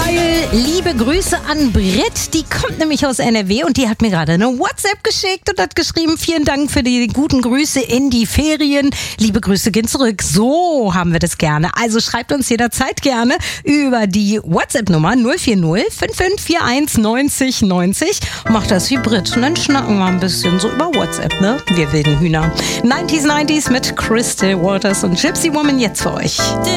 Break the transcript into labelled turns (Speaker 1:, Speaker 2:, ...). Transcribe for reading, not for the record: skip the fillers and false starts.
Speaker 1: Geil, liebe Grüße an Britt, die kommt nämlich aus NRW und die hat mir gerade eine WhatsApp geschickt und hat geschrieben, vielen Dank für die guten Grüße in die Ferien. Liebe Grüße gehen zurück. So haben wir das gerne. Also schreibt uns jederzeit gerne über die WhatsApp-Nummer 040 5541 90 90. Macht das wie Britt und dann schnacken wir ein bisschen so über WhatsApp, ne? Wir wilden Hühner. 90s mit Crystal Waters und Gypsy Woman jetzt für euch.